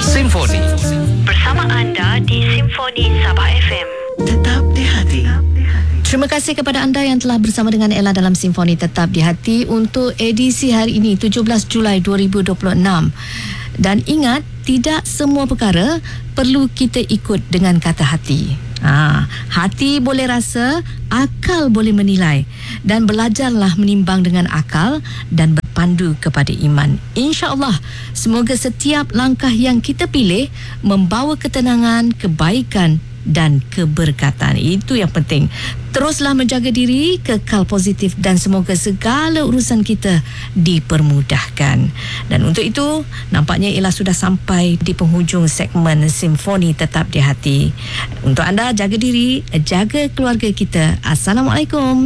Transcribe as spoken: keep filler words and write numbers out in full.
Simfoni. Bersama anda di Simfoni Sabah F M. Tetap di hati. Terima kasih kepada anda yang telah bersama dengan Ella dalam Simfoni Tetap di Hati untuk edisi hari ini tujuh belas Julai dua ribu dua puluh enam. Dan ingat, tidak semua perkara perlu kita ikut dengan kata hati. Ha, hati boleh rasa, akal boleh menilai, dan belajarlah menimbang dengan akal dan berpandu kepada iman. InsyaAllah, semoga setiap langkah yang kita pilih membawa ketenangan, kebaikan dan keberkatan. Itu yang penting. Teruslah menjaga diri, kekal positif, dan semoga segala urusan kita dipermudahkan. Dan untuk itu, nampaknya Ella sudah sampai di penghujung segmen Simfoni Tetap di Hati. Untuk anda, jaga diri, jaga keluarga kita. Assalamualaikum.